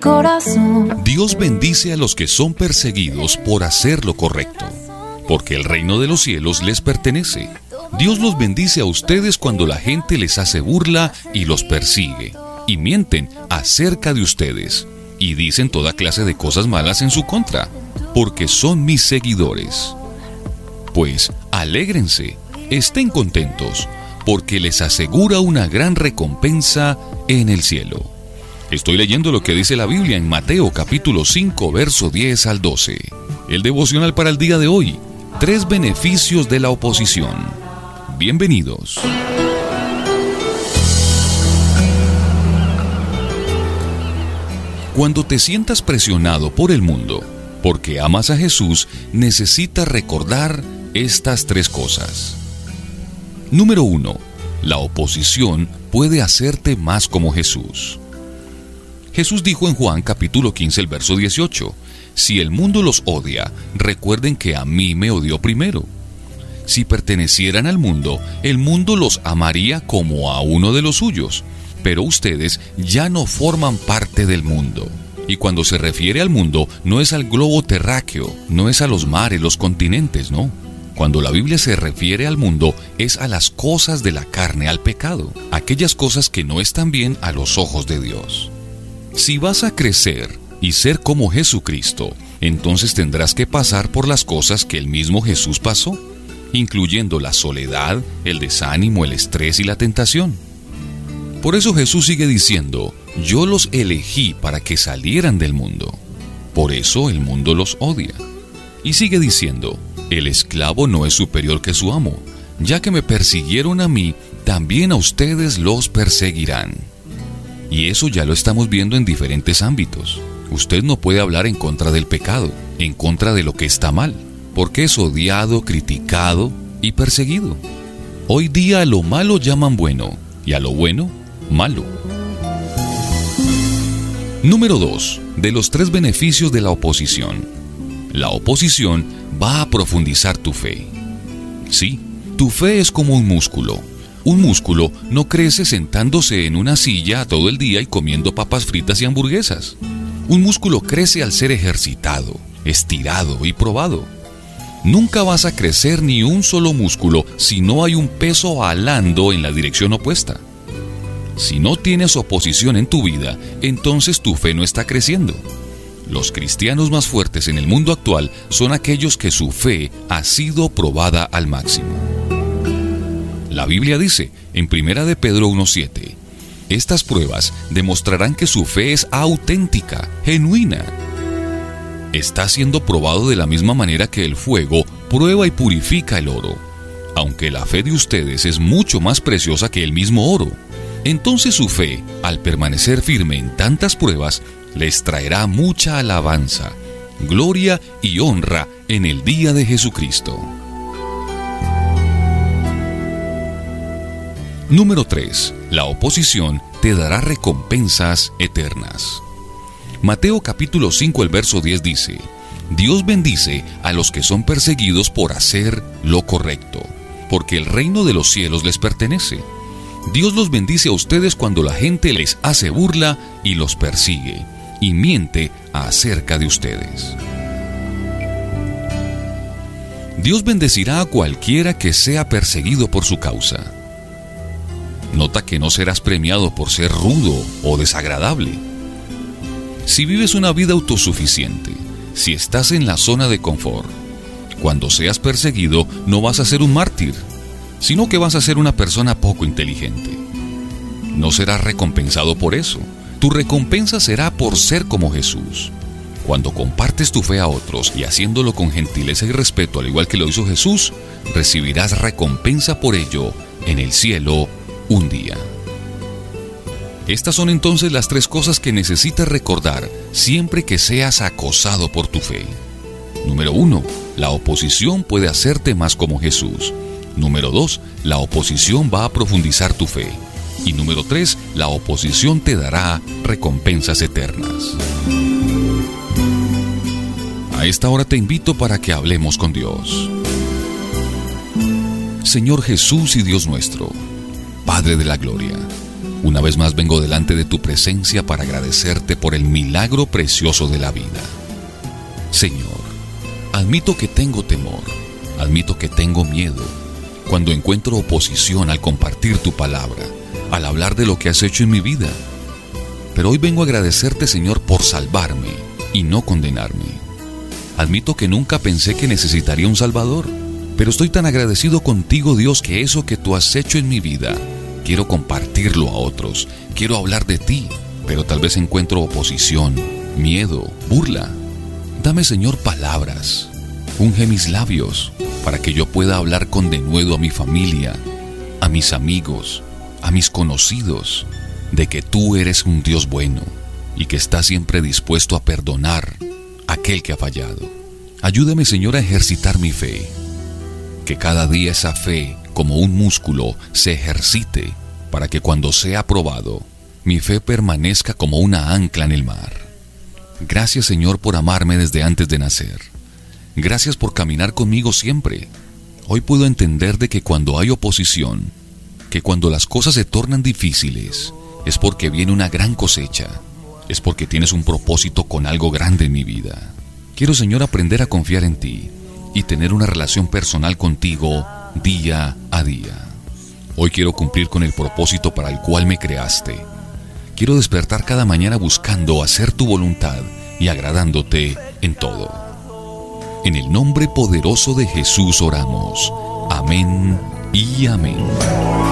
corazón. Dios bendice a los que son perseguidos por hacer lo correcto, porque el reino de los cielos les pertenece. Dios los bendice a ustedes cuando la gente les hace burla y los persigue, y mienten acerca de ustedes, y dicen toda clase de cosas malas en su contra, porque son mis seguidores. Pues alégrense, estén contentos, porque les asegura una gran recompensa en el cielo. Estoy leyendo lo que dice la Biblia en Mateo capítulo 5, verso 10 al 12. El devocional para el día de hoy: 3 beneficios de la oposición. Bienvenidos. Cuando te sientas presionado por el mundo, porque amas a Jesús, necesitas recordar estas 3 cosas. Número 1. La oposición puede hacerte más como Jesús. Jesús dijo en Juan capítulo 15, el verso 18, si el mundo los odia, recuerden que a mí me odió primero. Si pertenecieran al mundo, el mundo los amaría como a uno de los suyos, pero ustedes ya no forman parte del mundo. Y cuando se refiere al mundo, no es al globo terráqueo, no es a los mares, los continentes, no. Cuando la Biblia se refiere al mundo, es a las cosas de la carne, al pecado, aquellas cosas que no están bien a los ojos de Dios. Si vas a crecer y ser como Jesucristo, entonces tendrás que pasar por las cosas que el mismo Jesús pasó, incluyendo la soledad, el desánimo, el estrés y la tentación. Por eso Jesús sigue diciendo, yo los elegí para que salieran del mundo. Por eso el mundo los odia. Y sigue diciendo, el esclavo no es superior que su amo. Ya que me persiguieron a mí, también a ustedes los perseguirán. Y eso ya lo estamos viendo en diferentes ámbitos. Usted no puede hablar en contra del pecado, en contra de lo que está mal, porque es odiado, criticado y perseguido. Hoy día a lo malo llaman bueno, y a lo bueno, malo. Número 2. De los 3 beneficios de la oposición. La oposición va a profundizar tu fe. Sí, tu fe es como un músculo. Un músculo no crece sentándose en una silla todo el día y comiendo papas fritas y hamburguesas. Un músculo crece al ser ejercitado, estirado y probado. Nunca vas a crecer ni un solo músculo si no hay un peso alando en la dirección opuesta. Si no tienes oposición en tu vida, entonces tu fe no está creciendo. Los cristianos más fuertes en el mundo actual son aquellos que su fe ha sido probada al máximo. La Biblia dice, en 1 de Pedro 1:7, estas pruebas demostrarán que su fe es auténtica, genuina. Está siendo probado de la misma manera que el fuego prueba y purifica el oro, aunque la fe de ustedes es mucho más preciosa que el mismo oro. Entonces su fe, al permanecer firme en tantas pruebas, les traerá mucha alabanza, gloria y honra en el día de Jesucristo. Número 3. La oposición te dará recompensas eternas. Mateo capítulo 5, el verso 10 dice, Dios bendice a los que son perseguidos por hacer lo correcto, porque el reino de los cielos les pertenece. Dios los bendice a ustedes cuando la gente les hace burla y los persigue, y miente acerca de ustedes. Dios bendecirá a cualquiera que sea perseguido por su causa. Nota que no serás premiado por ser rudo o desagradable. Si vives una vida autosuficiente, si estás en la zona de confort, cuando seas perseguido no vas a ser un mártir, sino que vas a ser una persona poco inteligente. No serás recompensado por eso. Tu recompensa será por ser como Jesús. Cuando compartes tu fe a otros y haciéndolo con gentileza y respeto, al igual que lo hizo Jesús, recibirás recompensa por ello en el cielo un día. Estas son entonces las 3 cosas que necesitas recordar siempre que seas acosado por tu fe. Número 1. La oposición puede hacerte más como Jesús. Número 2. La oposición va a profundizar tu fe. Y número 3. La oposición te dará recompensas eternas. A esta hora te invito para que hablemos con Dios. Señor Jesús y Dios nuestro, Padre de la gloria, Una vez más vengo delante de tu presencia para agradecerte por el milagro precioso de la vida. Señor, admito que tengo temor, admito que tengo miedo cuando encuentro oposición al compartir tu palabra, al hablar de lo que has hecho en mi vida. Pero hoy vengo a agradecerte, Señor, por salvarme y no condenarme. Admito que nunca pensé que necesitaría un Salvador, pero estoy tan agradecido contigo, Dios, que eso que tú has hecho en mi vida, quiero compartirlo a otros. Quiero hablar de ti, pero tal vez encuentro oposición, miedo, burla. Dame, Señor, palabras. Unge mis labios para que yo pueda hablar con denuedo a mi familia, a mis amigos, a mis conocidos, de que tú eres un Dios bueno y que estás siempre dispuesto a perdonar a aquel que ha fallado. Ayúdame, Señor, a ejercitar mi fe. Que cada día esa fe, como un músculo, se ejercite para que cuando sea probado, mi fe permanezca como una ancla en el mar. Gracias, Señor, por amarme desde antes de nacer. Gracias por caminar conmigo siempre. Hoy puedo entender de que cuando hay oposición, que cuando las cosas se tornan difíciles, es porque viene una gran cosecha. Es porque tienes un propósito con algo grande en mi vida. Quiero, Señor, aprender a confiar en ti y tener una relación personal contigo día a día. Hoy quiero cumplir con el propósito para el cual me creaste. Quiero despertar cada mañana buscando hacer tu voluntad y agradándote en todo. En el nombre poderoso de Jesús oramos. Amén y amén.